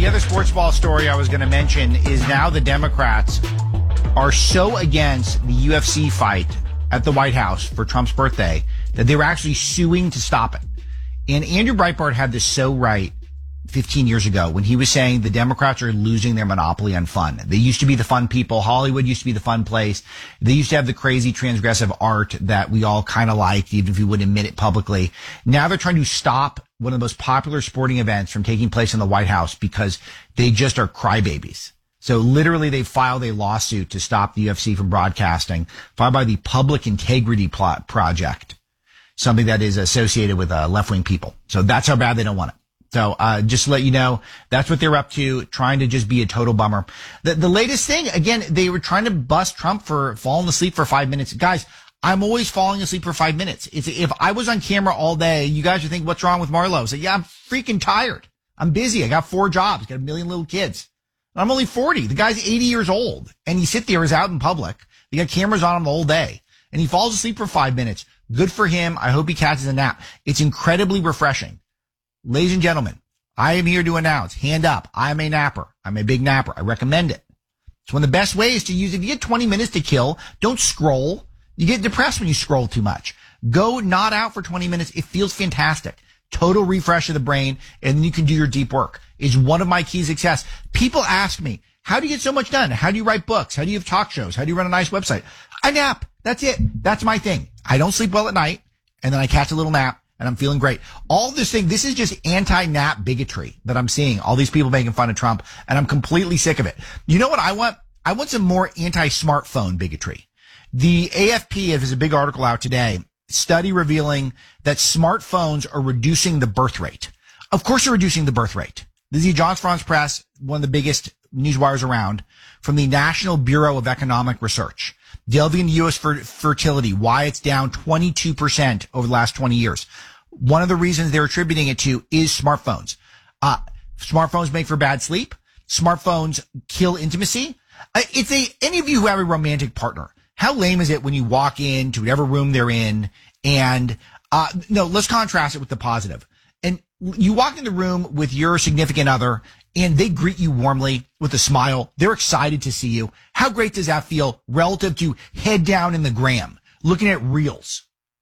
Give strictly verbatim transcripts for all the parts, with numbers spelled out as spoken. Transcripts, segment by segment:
other sports ball story I was going to mention is now the Democrats are so against the U F C fight at the White House for Trump's birthday that they were actually suing to stop it. And Andrew Breitbart had this so right fifteen years ago when he was saying the Democrats are losing their monopoly on fun. They used to be the fun people. Hollywood used to be the fun place. They used to have the crazy transgressive art that we all kind of liked, even if we wouldn't admit it publicly. Now they're trying to stop one of the most popular sporting events from taking place in the White House because they just are crybabies. So literally they filed a lawsuit to stop the U F C from broadcasting, filed by the Public Integrity Plot Project, something that is associated with uh, left-wing people. So that's how bad they don't want it. So, uh, just to let you know, that's what they're up to, trying to just be a total bummer. The, the latest thing, again, they were trying to bust Trump for falling asleep for five minutes. Guys, I'm always falling asleep for five minutes. It's, if I was on camera all day, you guys would think, what's wrong with Marlo? So, yeah, I'm freaking tired. I'm busy. I got four jobs, got a million little kids. I'm only forty. The guy's eighty years old, and he sit there, is out in public. They got cameras on him the whole day, and he falls asleep for five minutes. Good for him. I hope he catches a nap. It's incredibly refreshing. Ladies and gentlemen, I am here to announce, hand up, I'm a napper. I'm a big napper. I recommend it. It's one of the best ways to use it. If you get twenty minutes to kill, don't scroll. You get depressed when you scroll too much. Go nod out for twenty minutes. It feels fantastic. Total refresh of the brain, and then you can do your deep work. It's one of my keys to success. People ask me, how do you get so much done? How do you write books? How do you have talk shows? How do you run a nice website? I nap. That's it. That's my thing. I don't sleep well at night, and then I catch a little nap. And I'm feeling great. All this thing, this is just anti-nap bigotry that I'm seeing. All these people making fun of Trump, and I'm completely sick of it. You know what I want? I want some more anti-smartphone bigotry. The A F P has a big article out today, study revealing that smartphones are reducing the birth rate. Of course they're reducing the birth rate. This is Agence France-Presse, one of the biggest news wires around, from the National Bureau of Economic Research. Delving into U S fertility, why it's down twenty-two percent over the last twenty years. One of the reasons they're attributing it to is smartphones. Uh, smartphones make for bad sleep. Smartphones kill intimacy. Uh, it's a, any of you who have a romantic partner, how lame is it when you walk into whatever room they're in and, uh, no, let's contrast it with the positive. And you walk in the room with your significant other and they greet you warmly with a smile. They're excited to see you. How great does that feel relative to head down in the gram, looking at reels?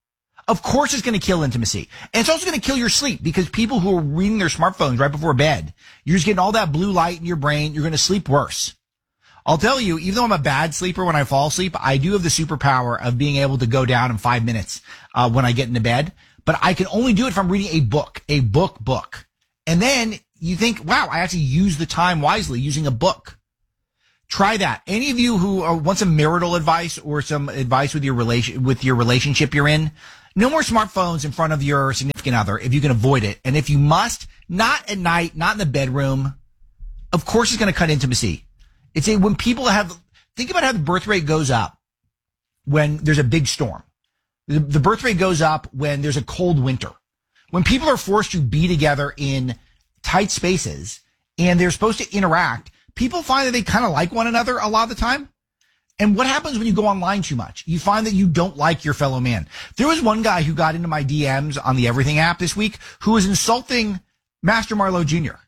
Of course it's going to kill intimacy. And it's also going to kill your sleep because people who are reading their smartphones right before bed, you're just getting all that blue light in your brain. You're going to sleep worse. I'll tell you, even though I'm a bad sleeper when I fall asleep, I do have the superpower of being able to go down in five minutes uh, when I get into bed. But I can only do it if I'm reading a book, a book book. And then you think, wow, I actually use the time wisely using a book. Try that. Any of you who are, want some marital advice or some advice with your relation, with your relationship you're in, no more smartphones in front of your significant other if you can avoid it. And if you must, not at night, not in the bedroom. Of course it's going to cut intimacy. It's a, when people have, think about how the birth rate goes up when there's a big storm. The, the birth rate goes up when there's a cold winter. When people are forced to be together in tight spaces and they're supposed to interact, people find that they kind of like one another a lot of the time. And what happens when you go online too much? You find that you don't like your fellow man. There was one guy who got into my D Ms on the Everything app this week who was insulting Master Marlowe Junior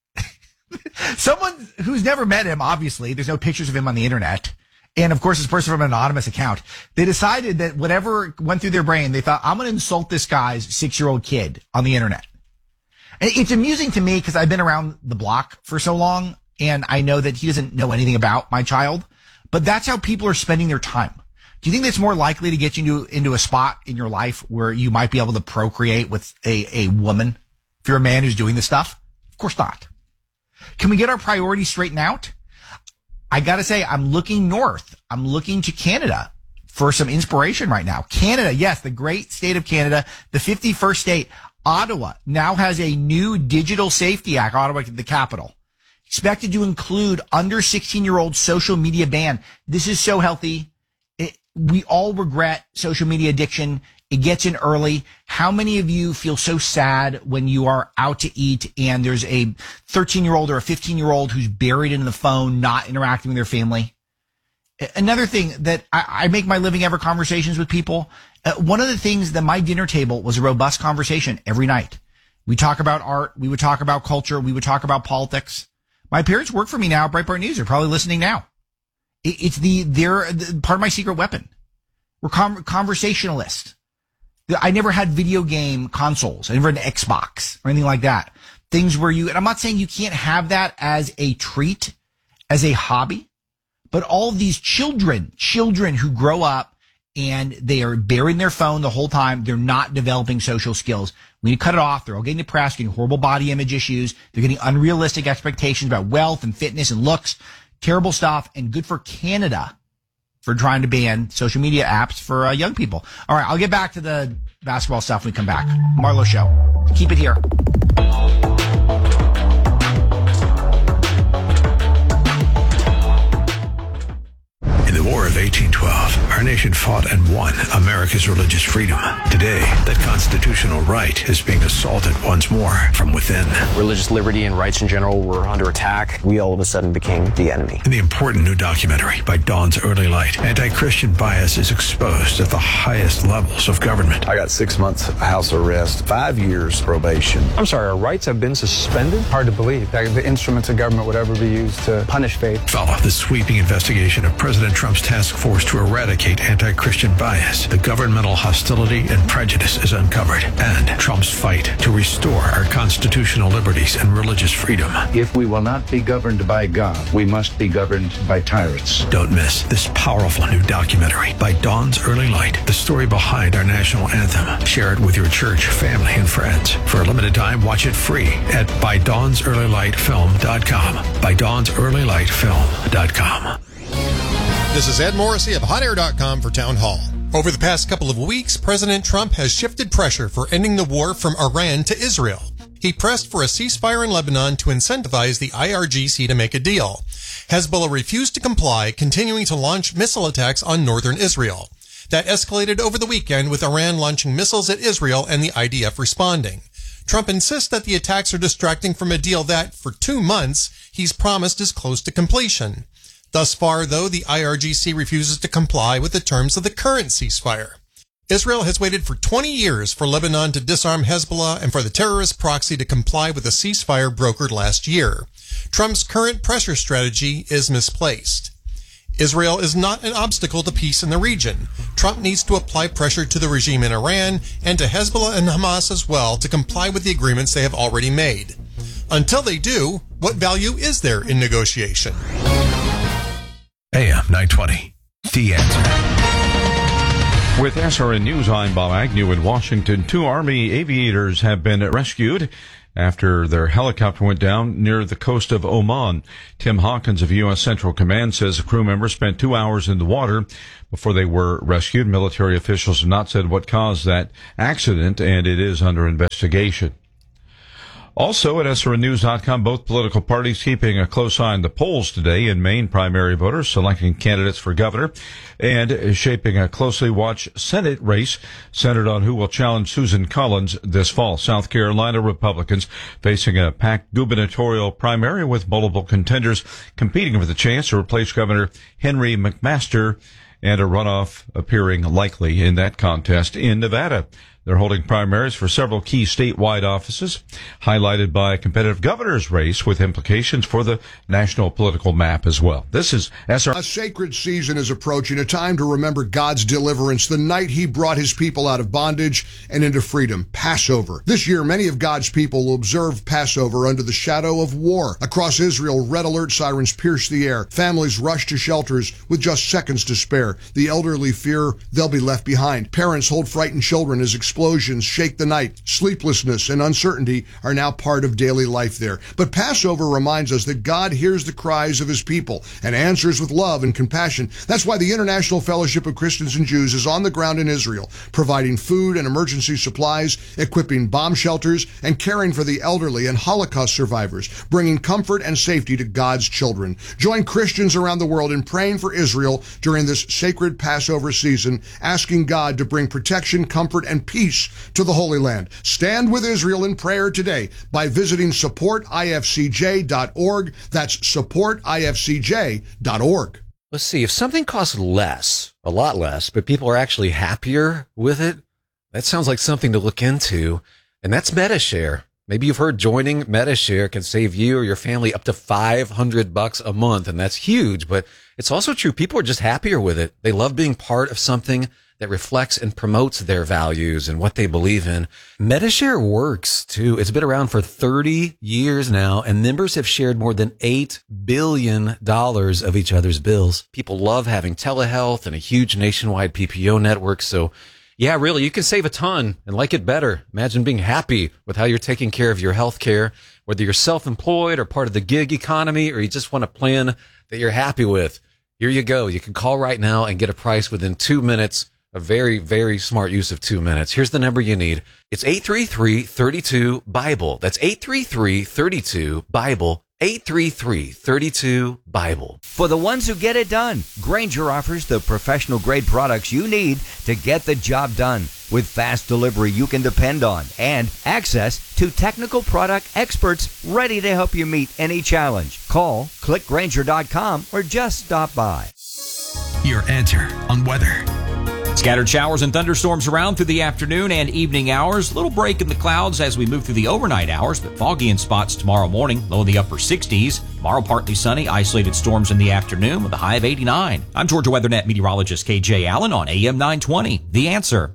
Someone who's never met him, obviously. There's no pictures of him on the internet. And of course, this person from an anonymous account. They decided that whatever went through their brain, they thought, I'm going to insult this guy's six-year-old kid on the internet. And it's amusing to me because I've been around the block for so long, and I know that he doesn't know anything about my child. But that's how people are spending their time. Do you think that's more likely to get you into, into a spot in your life where you might be able to procreate with a, a woman if you're a man who's doing this stuff? Of course not. Can we get our priorities straightened out? I got to say, I'm looking north. I'm looking to Canada for some inspiration right now. Canada, yes, the great state of Canada, the fifty-first state. Ottawa now has a new Digital Safety Act, Ottawa, the capital, expected to include under sixteen-year-old social media ban. This is so healthy. It, we all regret social media addiction. It gets in early. How many of you feel so sad when you are out to eat and there's a thirteen-year-old or a fifteen-year-old who's buried in the phone, not interacting with their family? Another thing that I, I make my living ever conversations with people. Uh, one of the things that my dinner table was a robust conversation every night. We talk about art. We would talk about culture. We would talk about politics. My parents work for me now at Breitbart News. They're probably listening now. It, it's the, they're the, part of my secret weapon. We're con- conversationalists. I never had video game consoles. I never had an Xbox or anything like that. Things where you, and I'm not saying you can't have that as a treat, as a hobby, but all of these children, children who grow up and they are buried in their phone the whole time, they're not developing social skills. We need to cut it off. They're all getting depressed, getting horrible body image issues. They're getting unrealistic expectations about wealth and fitness and looks. Terrible stuff, and good for Canada for trying to ban social media apps for uh, young people. All right, I'll get back to the basketball stuff when we come back. Marlo Show. Keep it here. In the War of eighteen twelve, our nation fought and won America's religious freedom. Today, that constitutional right is being assaulted once more from within. Religious liberty and rights in general were under attack. We all of a sudden became the enemy. In the important new documentary, By Dawn's Early Light, anti-Christian bias is exposed at the highest levels of government. I got six months house arrest, five years probation. I'm sorry, our rights have been suspended? Hard to believe that the instruments of government would ever be used to punish faith. Follow the sweeping investigation of President Trump's task force to eradicate anti-Christian bias. The governmental hostility and prejudice is uncovered, and Trump's fight to restore our constitutional liberties and religious freedom. If we will not be governed by God, we must be governed by tyrants. Don't miss this powerful new documentary, By Dawn's Early Light, the story behind our national anthem. Share it with your church, family, and friends. For a limited time, watch it free at by dawns early light film dot com. by dawns early light film dot com. This is Ed Morrissey of hot air dot com for Town Hall. Over the past couple of weeks, President Trump has shifted pressure for ending the war from Iran to Israel. He pressed for a ceasefire in Lebanon to incentivize the I R G C to make a deal. Hezbollah refused to comply, continuing to launch missile attacks on northern Israel. That escalated over the weekend with Iran launching missiles at Israel and the I D F responding. Trump insists that the attacks are distracting from a deal that, for two months, he's promised is close to completion. Thus far, though, the I R G C refuses to comply with the terms of the current ceasefire. Israel has waited for twenty years for Lebanon to disarm Hezbollah and for the terrorist proxy to comply with the ceasefire brokered last year. Trump's current pressure strategy is misplaced. Israel is not an obstacle to peace in the region. Trump needs to apply pressure to the regime in Iran and to Hezbollah and Hamas as well to comply with the agreements they have already made. Until they do, what value is there in negotiation? A M nine twenty, The Answer. With S R N News, I'm Bob Agnew in Washington. Two Army aviators have been rescued after their helicopter went down near the coast of Oman. Tim Hawkins of U S Central Command says the crew members spent two hours in the water before they were rescued. Military officials have not said what caused that accident, and it is under investigation. Also at S R N news dot com, both political parties keeping a close eye on the polls today in Maine. Primary voters selecting candidates for governor and shaping a closely watched Senate race centered on who will challenge Susan Collins this fall. South Carolina Republicans facing a packed gubernatorial primary with multiple contenders competing for the chance to replace Governor Henry McMaster, and a runoff appearing likely in that contest in Nevada. They're holding primaries for several key statewide offices, highlighted by a competitive governor's race with implications for the national political map as well. This is S R. A sacred season is approaching, a time to remember God's deliverance, the night he brought his people out of bondage and into freedom, Passover. This year, many of God's people will observe Passover under the shadow of war. Across Israel, red alert sirens pierce the air. Families rush to shelters with just seconds to spare. The elderly fear they'll be left behind. Parents hold frightened children as explosions shake the night. Sleeplessness and uncertainty are now part of daily life there. But Passover reminds us that God hears the cries of his people and answers with love and compassion. That's why the International Fellowship of Christians and Jews is on the ground in Israel, providing food and emergency supplies, equipping bomb shelters, and caring for the elderly and Holocaust survivors, bringing comfort and safety to God's children. Join Christians around the world in praying for Israel during this sacred Passover season, asking God to bring protection, comfort, and peace to the Holy Land. Stand with Israel in prayer today by visiting support I F C J dot org. That's support I F C J dot org. Let's see, if something costs less, a lot less, but people are actually happier with it, that sounds like something to look into. And that's MetaShare. Maybe you've heard joining MediShare can save you or your family up to five hundred bucks a month, and that's huge, but it's also true. People are just happier with it. They love being part of something that reflects and promotes their values and what they believe in. MediShare works too. It's been around for thirty years now, and members have shared more than eight billion dollars of each other's bills. People love having telehealth and a huge nationwide P P O network, so yeah, really, you can save a ton and like it better. Imagine being happy with how you're taking care of your health care, whether you're self-employed or part of the gig economy, or you just want a plan that you're happy with. Here you go. You can call right now and get a price within two minutes. A very, very smart use of two minutes. Here's the number you need. It's eight three three, three two, BIBLE. That's eight three three, three two, BIBLE. eight three three, three two, BIBLE. For the ones who get it done, Grainger offers the professional-grade products you need to get the job done. With fast delivery you can depend on and access to technical product experts ready to help you meet any challenge. Call, click Grainger dot com, or just stop by. Your answer on weather. Scattered showers and thunderstorms around through the afternoon and evening hours. Little break in the clouds as we move through the overnight hours, but foggy in spots tomorrow morning, low in the upper sixties. Tomorrow partly sunny, isolated storms in the afternoon with a high of eighty-nine. I'm Georgia WeatherNet meteorologist K J Allen on A M nine twenty. The Answer.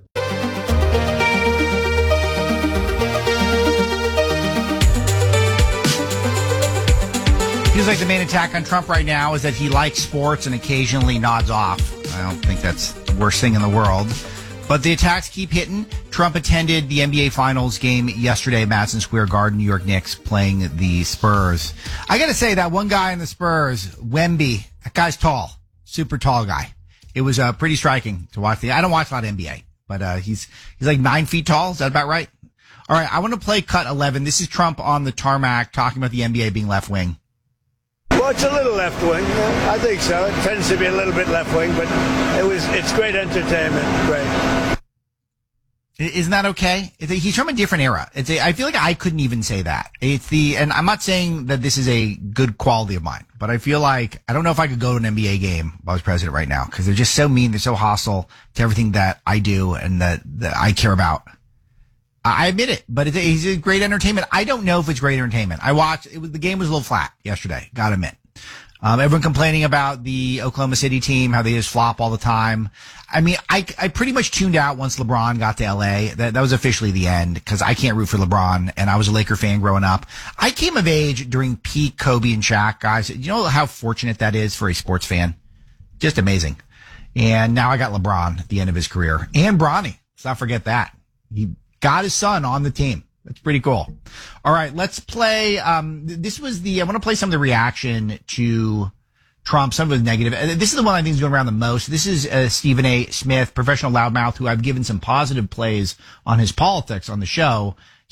Feels like the main attack on Trump right now is that he likes sports and occasionally nods off. I don't think that's the worst thing in the world. But the attacks keep hitting. Trump attended the N B A Finals game yesterday at Madison Square Garden, New York Knicks playing the Spurs. I got to say, that one guy in the Spurs, Wemby, that guy's tall, super tall guy. It was uh, pretty striking to watch. The I don't watch a lot of N B A, but uh, he's he's like nine feet tall. Is that about right? All right, I want to play cut eleven. This is Trump on the tarmac talking about the N B A being left wing. Well, it's a little left wing. I think so. It tends to be a little bit left wing, but it was it's great entertainment. Great. Isn't that okay? It's a, he's from a different era. It's a, I feel like I couldn't even say that. It's the, and I'm not saying that this is a good quality of mine, but I feel like I don't know if I could go to an N B A game if I was president right now, because they're just so mean. They're so hostile to everything that I do and that, that I care about. I admit it, but it's a, it's a great entertainment. I don't know if it's great entertainment. I watched, it was, the game was a little flat yesterday, gotta admit. Um, everyone complaining about the Oklahoma City team, how they just flop all the time. I mean, I, I pretty much tuned out once LeBron got to L A. That, that was officially the end, because I can't root for LeBron, and I was a Laker fan growing up. I came of age during peak Kobe and Shaq, guys. You know how fortunate that is for a sports fan? Just amazing. And now I got LeBron at the end of his career. And Bronny. Let's not forget that. He got his son on the team. That's pretty cool. All right, let's play. Um, this was the, I want to play some of the reaction to Trump, some of the negative. This is the one I think is going around the most. This is uh, Stephen A. Smith, professional loudmouth, who I've given some positive plays on his politics on the show.